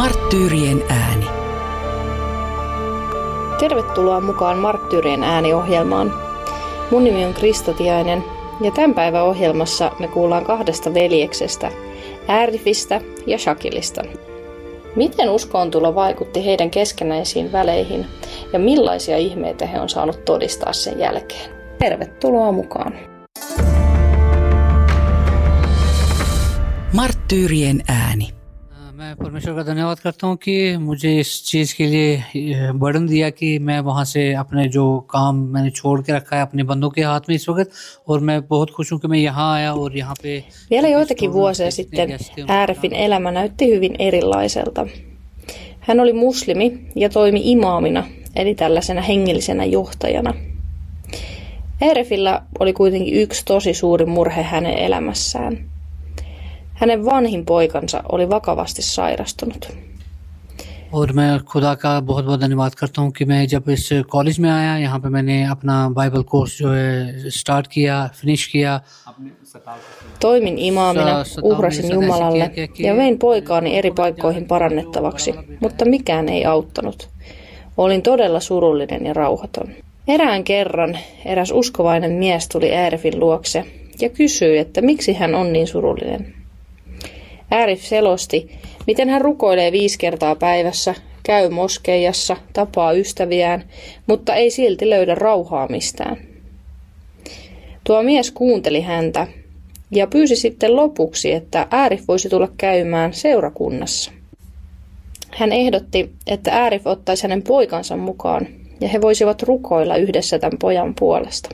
Marttyyrien ääni. Tervetuloa mukaan Marttyyrien ääni-ohjelmaan. Mun nimi on Krista Tiainen ja tämän päivän ohjelmassa me kuullaan kahdesta veljeksestä, Arifista ja Shakilista. Miten uskoontulo vaikutti heidän keskenäisiin väleihin ja millaisia ihmeitä he on saanut todistaa sen jälkeen? Tervetuloa mukaan. Marttyyrien ääni. मैं परमेश्वर का धन्यवाद करता हूँ कि मुझे इस चीज़ के लिए बर्डन दिया कि मैं वहाँ से अपने जो काम मैंने छोड़ के रखा है अपने बंदों के हाथ में इस वक्त और मैं बहुत खुश हूँ कि मैं यहाँ आया और यहाँ पे Vielä joitakin vuosia sitten Arifin elämä näytti hyvin erilaiselta. Hän oli muslimi ja toimi imaamina, eli tällaisena hengellisenä johtajana. Arifilla oli kuitenkin yksi tosi suuri murhe hänen elämässään. Hänen vanhin poikansa oli vakavasti sairastunut. और मैं खुदा का बहुत बहुत धन्यवाद करता हूँ कि मैं जब इस कॉलेज में आया यहाँ पे मैंने अपना बाइबल कोर्स जो है स्टार्ट किया फिनिश किया. Toimin imaamina, uhrasin Jumalalle ja vein poikaani eri paikkoihin parannettavaksi, mutta mikään ei auttanut. Olin todella surullinen ja rauhaton. Erään kerran eräs uskovainen mies tuli Arifin luokse ja kysyi, että miksi hän on niin surullinen. Arif selosti, miten hän rukoilee 5 kertaa päivässä, käy moskeijassa, tapaa ystäviään, mutta ei silti löydä rauhaa mistään. Tuo mies kuunteli häntä ja pyysi sitten lopuksi, että Arif voisi tulla käymään seurakunnassa. Hän ehdotti, että Arif ottaisi hänen poikansa mukaan ja he voisivat rukoilla yhdessä tämän pojan puolesta.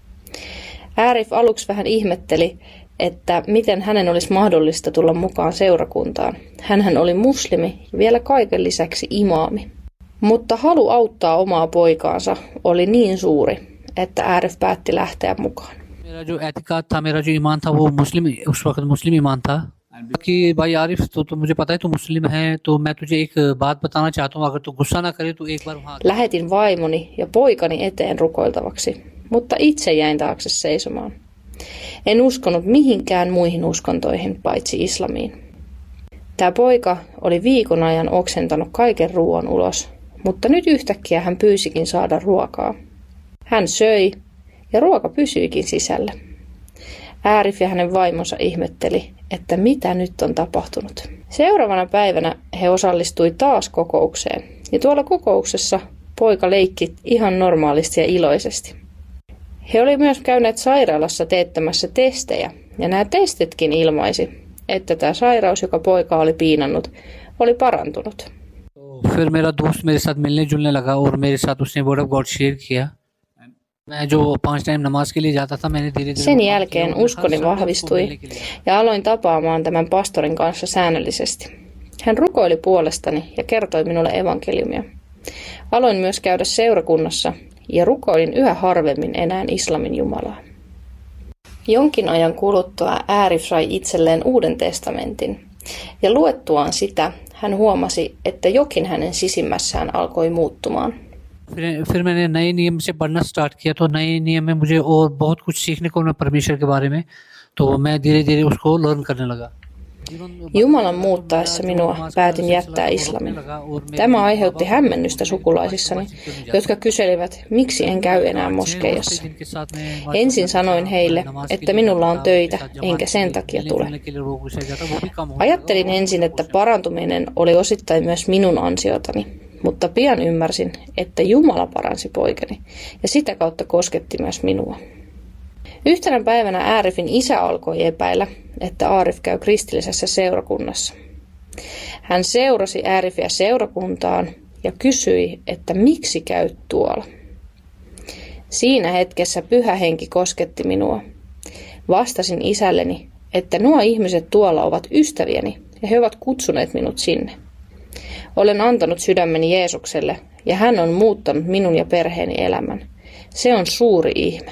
Arif aluksi vähän ihmetteli, että miten hänen olisi mahdollista tulla mukaan seurakuntaan. Hänhän oli muslimi ja vielä kaiken lisäksi imaami. Mutta halu auttaa omaa poikaansa oli niin suuri, että Arif päätti lähteä mukaan. मेरा जो एतिकाद था मेरा जो ईमान था वो मुस्लिम उस वक्त मुस्लिम ईमान था कि भाई आरिफ तो मुझे पता है तू मुस्लिम है तो मैं तुझे एक बात बताना चाहता हूँ अगर तू गुस्सा ना करे तो एक बार वहाँ. Lähetin vaimoni ja poikani eteen rukoiltavaksi, mutta itse jäin taakse seisomaan. En uskonut mihinkään muihin uskontoihin paitsi islamiin. Tämä poika oli viikon ajan oksentanut kaiken ruoan ulos, mutta nyt yhtäkkiä hän pyysikin saada ruokaa. Hän söi ja ruoka pysyikin sisällä. Arif ja hänen vaimonsa ihmetteli, että mitä nyt on tapahtunut. Seuraavana päivänä he osallistui taas kokoukseen ja tuolla kokouksessa poika leikki ihan normaalisti ja iloisesti. He olivat myös käyneet sairaalassa teettämässä testejä ja nämä testitkin ilmaisi, että tämä sairaus, joka poika oli piinannut, oli parantunut. फिर मेरा दोस्त मेरे साथ मिलने जुलने लगा और मेरे साथ उसने वर्ड ऑफ गॉड शेयर किया. मैं जो 5 टाइम नमाज के लिए जाता था मैंने धीरे-धीरे Sen jälkeen uskoni vahvistui ja aloin tapaamaan tämän pastorin kanssa säännöllisesti. Hän rukoili puolestani ja kertoi minulle evankeliumia. Aloin myös käydä seurakunnassa ja rukoilin yhä harvemmin enää islamin Jumalaa. Jonkin ajan kuluttua Arif sai itselleen Uuden testamentin ja luettuaan sitä hän huomasi, että jokin hänen sisimmässään alkoi muuttumaan. फिर मैंने नए नियम से पढ़ना स्टार्ट किया तो नए नियम में मुझे और बहुत कुछ सीखने को मिला परमेश्वर के बारे में तो मैं धीरे-धीरे उसको लर्न करने लगा. Jumalan muuttaessa minua päätin jättää islamin. Tämä aiheutti hämmennystä sukulaisissani, jotka kyselivät, miksi en käy enää moskeijassa. Ensin sanoin heille, että minulla on töitä, enkä sen takia tule. Ajattelin ensin, että parantuminen oli osittain myös minun ansiotani, mutta pian ymmärsin, että Jumala paransi poikani ja sitä kautta kosketti myös minua. Yhtenä päivänä Arifin isä alkoi epäillä, että Arif käy kristillisessä seurakunnassa. Hän seurasi Arifia seurakuntaan ja kysyi, että miksi käyt tuolla. Siinä hetkessä Pyhä Henki kosketti minua. Vastasin isälleni, että nuo ihmiset tuolla ovat ystäviäni ja he ovat kutsuneet minut sinne. Olen antanut sydämeni Jeesukselle ja hän on muuttanut minun ja perheeni elämän. Se on suuri ihme.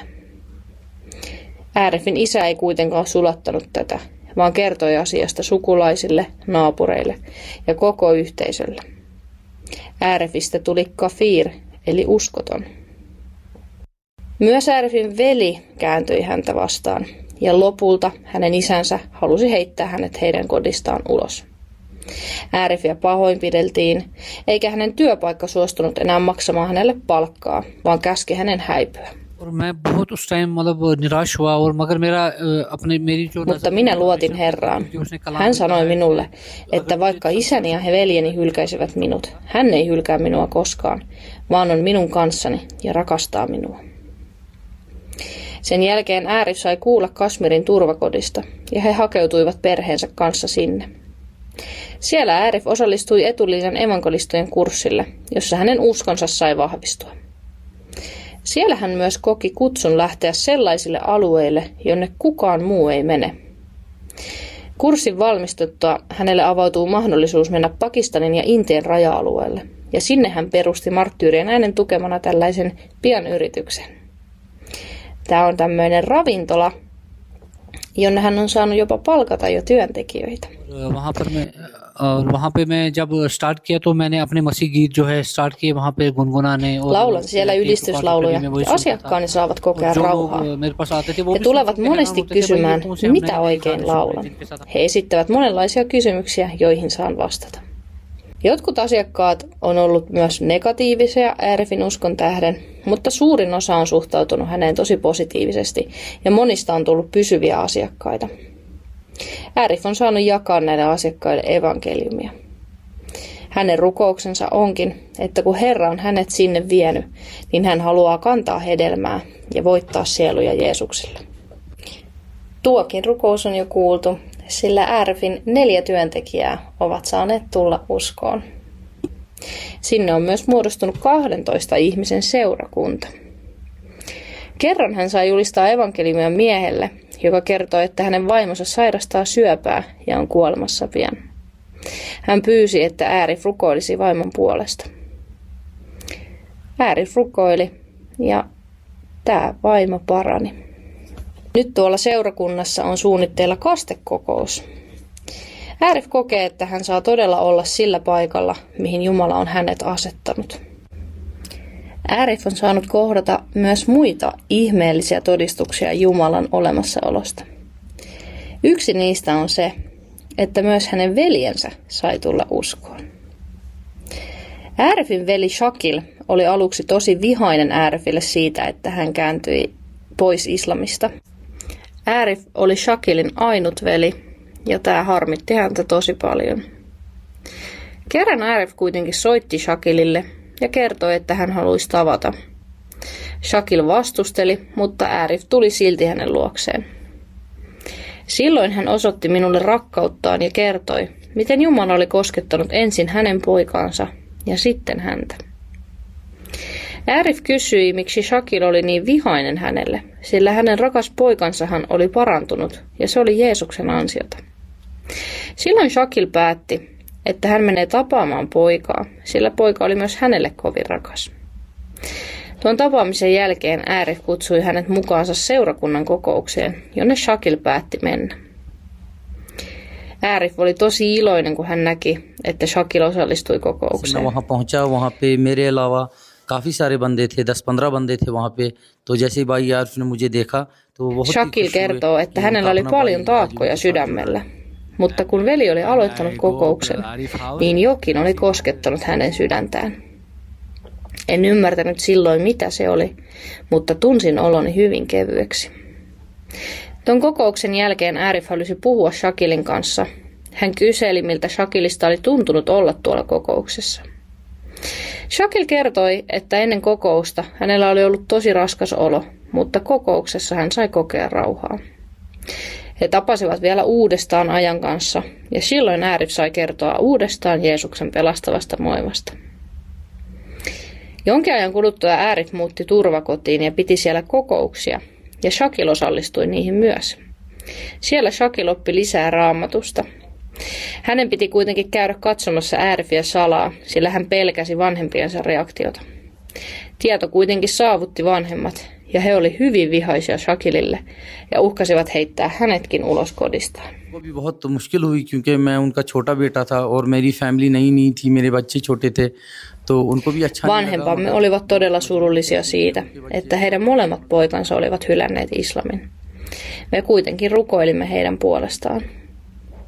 Arifin isä ei kuitenkaan sulattanut tätä, vaan kertoi asiasta sukulaisille, naapureille ja koko yhteisölle. Arifista tuli kafir, eli uskoton. Myös Arifin veli kääntyi häntä vastaan, ja lopulta hänen isänsä halusi heittää hänet heidän kodistaan ulos. Arifia pahoinpideltiin, eikä hänen työpaikka suostunut enää maksamaan hänelle palkkaa, vaan käski hänen häipyä. Mutta minä luotin Herraan. Hän sanoi minulle, että vaikka isäni ja veljeni hylkäisivät minut, hän ei hylkää minua koskaan, vaan on minun kanssani ja rakastaa minua. Sen jälkeen Arif sai kuulla Kashmirin turvakodista ja he hakeutuivat perheensä kanssa sinne. Siellä Arif osallistui etulinjan evankelistojen kurssille, jossa hänen uskonsa sai vahvistua. Siellä hän myös koki kutsun lähteä sellaisille alueille, jonne kukaan muu ei mene. Kurssin valmistuttua hänelle avautuu mahdollisuus mennä Pakistanin ja Intian raja-alueelle, ja sinne hän perusti Marttyyrien äänen tukemana tällaisen pienyrityksen. Tämä on tämmöinen ravintola, jonne hän on saanut jopa palkata jo työntekijöitä. Laulan siellä ylistyslauluja ja asiakkaani saavat kokea rauhaa. He tulevat monesti kysymään, mitä oikein laulan. He esittävät monenlaisia kysymyksiä, joihin saan vastata. Jotkut asiakkaat on ollut myös negatiivisia Arifin uskon tähden, mutta suurin osa on suhtautunut häneen tosi positiivisesti ja monista on tullut pysyviä asiakkaita. Arif on saanut jakaa näille asiakkaille evankeliumia. Hänen rukouksensa onkin, että kun Herra on hänet sinne vienyt, niin hän haluaa kantaa hedelmää ja voittaa sieluja Jeesukselle. Tuokin rukous on jo kuultu, sillä Arifin 4 työntekijää ovat saaneet tulla uskoon. Sinne on myös muodostunut 12 ihmisen seurakunta. Kerran hän sai julistaa evankeliumia miehelle, joka kertoi, että hänen vaimonsa sairastaa syöpää ja on kuolemassa pian. Hän pyysi, että Arif rukoilisi vaimon puolesta. Arif rukoili ja tämä vaimo parani. Nyt tuolla seurakunnassa on suunnitteilla kastekokous. Arif kokee, että hän saa todella olla sillä paikalla, mihin Jumala on hänet asettanut. Arif on saanut kohdata myös muita ihmeellisiä todistuksia Jumalan olemassaolosta. Yksi niistä on se, että myös hänen veljensä sai tulla uskoon. Arifin veli Shakil oli aluksi tosi vihainen Arifille siitä, että hän kääntyi pois islamista. Arif oli Shakilin ainut veli ja tämä harmitti häntä tosi paljon. Kerran Arif kuitenkin soitti Shakilille ja kertoi, että hän haluaisi tavata. Shakil vastusteli, mutta Arif tuli silti hänen luokseen. Silloin hän osoitti minulle rakkauttaan ja kertoi, miten Jumala oli koskettanut ensin hänen poikaansa ja sitten häntä. Arif kysyi, miksi Shakil oli niin vihainen hänelle, sillä hänen rakas poikansahan oli parantunut ja se oli Jeesuksen ansiota. Silloin Shakil päätti, että hän menee tapaamaan poikaa, sillä poika oli myös hänelle kovin rakas. Tuon tapaamisen jälkeen Arif kutsui hänet mukaansa seurakunnan kokoukseen, jonne Shakil päätti mennä. Arif oli tosi iloinen, kun hän näki, että Shakil osallistui kokoukseen. काफी सारे बंदे थे 10-15 बंदे थे वहाँ पे तो जैसे भाई यार ने मुझे देखा तो बहुत Shakil kertoo, että hänellä oli paljon taakkoja sydämellä, mutta kun veli oli aloittanut kokouksen, niin jokin oli koskettanut hänen sydäntään. En ymmärtänyt silloin mitä se oli, mutta tunsin oloni hyvin kevyeksi. Tuon kokouksen jälkeen Arif halusi puhua Shakilin kanssa. Hän kyseli, miltä Shakilista oli tuntunut olla tuolla kokouksessa. Shakil kertoi, että ennen kokousta hänellä oli ollut tosi raskas olo, mutta kokouksessa hän sai kokea rauhaa. He tapasivat vielä uudestaan ajan kanssa ja silloin Arif sai kertoa uudestaan Jeesuksen pelastavasta moivasta. Jonkin ajan kuluttua Arif muutti turvakotiin ja piti siellä kokouksia ja Shakil osallistui niihin myös. Siellä Shakil oppi lisää raamatusta. Hänen piti kuitenkin käydä katsomassa Arifia salaa, sillä hän pelkäsi vanhempiensa reaktiota. Tieto kuitenkin saavutti vanhemmat, ja he oli hyvin vihaisia Shakilille ja uhkasivat heittää hänetkin ulos kodistaan. बहुत मुश्किल हुई क्योंकि मैं उनका छोटा बेटा था और मेरी फैमिली नहीं थी मेरे बच्चे छोटे थे तो उनको भी अच्छा. Vanhempamme olivat todella surullisia siitä, että heidän molemmat poikansa olivat hylänneet islamin. Me kuitenkin rukoilimme heidän puolestaan.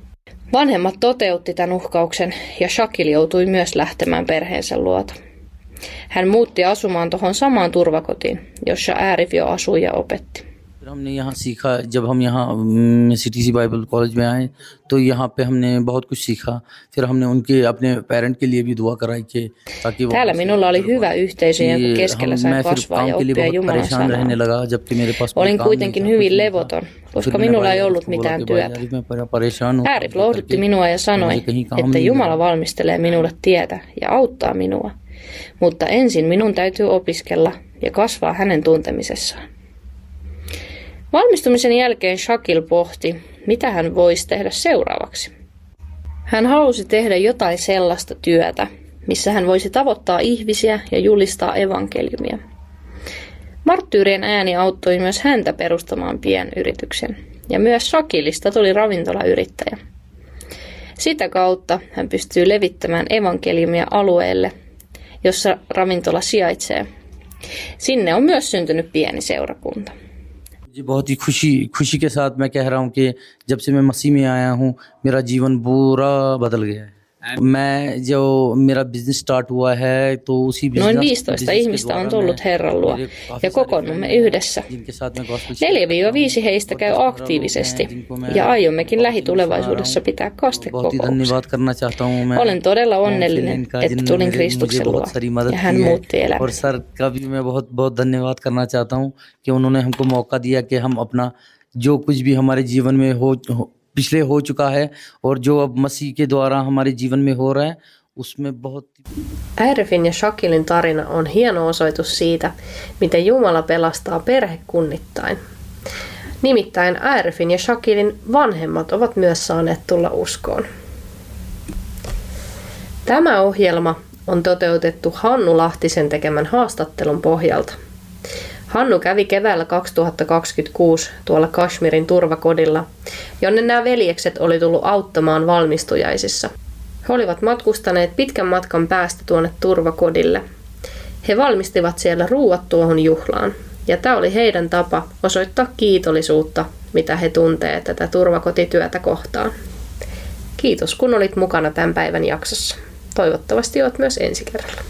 Vanhemmat toteutti tämän uhkauksen ja Shakil joutui myös lähtemään perheensä luota. Hän muutti asumaan tuohon samaan turvakotiin, jossa Arif jo asui ja opetti. हमने यहाँ सीखा जब हम यहाँ CTC Bible college में आए तो यहाँ पे हमने बहुत कुछ सीखा फिर हमने उनके अपने पेरेंट के लिए भी दुआ कराई कि ताकि वो Täällä minulla oli hyvä yhteisö, jonka keskellä sain kasvaa ja oppia Jumalan sanaa. Olin kuitenkin hyvin levoton, koska minulla ei ollut mitään työtä. Arif lohdutti minua ja sanoi, että Jumala valmistelee minulle tietä ja auttaa minua, mutta ensin minun täytyy opiskella ja kasvaa hänen tuntemisessaan. Valmistumisen jälkeen Shakil pohti, mitä hän voisi tehdä seuraavaksi. Hän halusi tehdä jotain sellaista työtä, missä hän voisi tavoittaa ihmisiä ja julistaa evankeliumia. Marttyyrien ääni auttoi myös häntä perustamaan pienyrityksen, ja myös Shakilista tuli ravintolayrittäjä. Sitä kautta hän pystyy levittämään evankeliumia alueelle, jossa ravintola sijaitsee. Sinne on myös syntynyt pieni seurakunta. जी बहुत ही खुशी के साथ मैं कह रहा हूँ कि जब से मैं मसीह में आया हूँ मेरा जीवन पूरा बदल गया है मैं जो मेरा बिजनेस स्टार्ट हुआ है तो उसी Noin 15 ihmistä on tullut Herran luo ja kokoonnumme yhdessä. 4-5 heistä käy aktiivisesti ja aiommekin lähitulevaisuudessa pitää kastekokouksen. Olen todella onnellinen, että tulin Kristuksen luo ja hän muutti elämäni. और सर का भी मैं बहुत धन्यवाद करना चाहता हूँ कि उन्होंने हमको मौका दिया कि हम अपना जो कुछ भी हमारे जीवन में पिछले हो चुका है और जो अब मसीह के द्वारा हमारे जीवन में हो रहा है उसमें बहुत Arifin ja Shakilin tarina on hieno osoitus siitä, miten Jumala pelastaa perhekunnittain. Nimittäin Arifin ja Shakilin vanhemmat ovat myös saaneet tulla uskoon. Tämä ohjelma on toteutettu Hannu Lahtisen tekemän haastattelun pohjalta. Hannu kävi keväällä 2026 tuolla Kashmirin turvakodilla, jonne nämä veljekset oli tullut auttamaan valmistujaisissa. He olivat matkustaneet pitkän matkan päästä tuonne turvakodille. He valmistivat siellä ruuat tuohon juhlaan, ja tämä oli heidän tapa osoittaa kiitollisuutta, mitä he tuntee tätä turvakotityötä kohtaan. Kiitos kun olit mukana tämän päivän jaksossa. Toivottavasti olet myös ensi kerralla.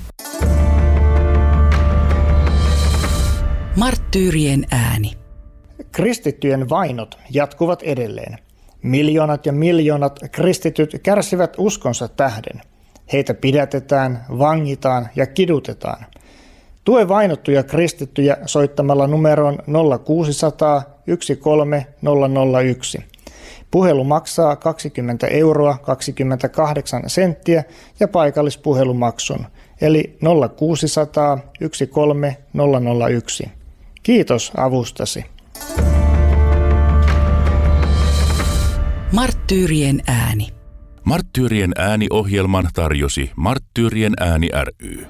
Marttyyrien ääni. Kristittyjen vainot jatkuvat edelleen. Miljoonat ja miljoonat kristityt kärsivät uskonsa tähden. Heitä pidätetään, vangitaan ja kidutetaan. Tue vainottuja kristittyjä soittamalla numeroon 0600 13001. Puhelu maksaa 20 € 28 senttiä ja paikallispuhelumaksun, eli 0600 13001. Kiitos avustasi. Marttyyrien ääni. Marttyyrien ääni-ohjelman tarjosi Marttyyrien ääni ry.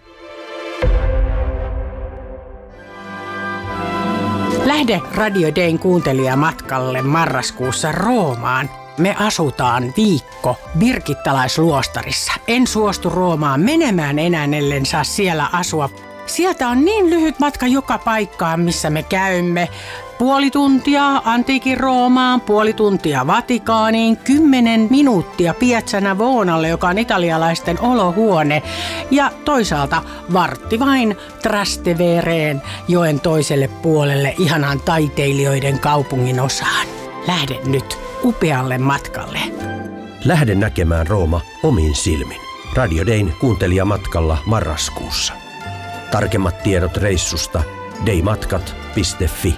Lähde Radio Dayn kuuntelijamatkalle marraskuussa Roomaan. Me asutaan viikko birgittalaisluostarissa. En suostu Roomaan menemään enää, ellen saa siellä asua. Sieltä on niin lyhyt matka joka paikkaan, missä me käymme. 0,5 tuntia antiikin Roomaan, 0,5 tuntia Vatikaaniin, 10 minuuttia Piazza Navonalle, joka on italialaisten olohuone. Ja toisaalta vartti vain Trastevereen, joen toiselle puolelle, ihanaan taiteilijoiden kaupungin osaan. Lähde nyt upealle matkalle. Lähde näkemään Rooma omin silmin. Radio Dayn kuuntelijamatkalla marraskuussa. Tarkemmat tiedot reissusta daymatkat.fi.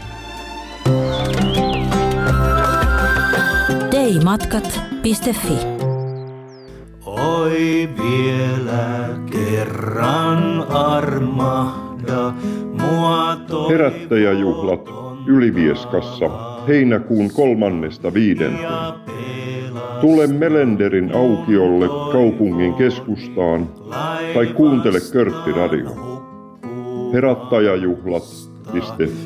daymatkat.fi. Oi vielä kerran armahda mua toivon. Herättäjäjuhlat Ylivieskassa heinäkuun 3.5. Tule Melenderin aukiolle kaupungin keskustaan tai kuuntele Körtti Radio. Herättäjäjuhlat.fi.